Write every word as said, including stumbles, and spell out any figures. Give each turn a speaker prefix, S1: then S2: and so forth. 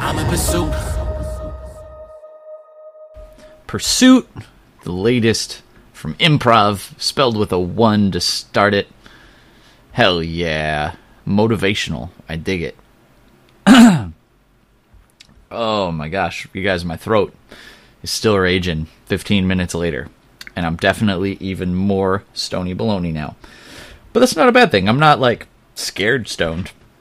S1: I'm in pursuit.
S2: Pursuit, the latest from Improv, spelled with a one to start it. Hell yeah. Motivational. I dig it. Oh my gosh, you guys, my throat is still raging fifteen minutes later. And I'm definitely even more stony baloney now. But that's not a bad thing. I'm not, like, scared stoned.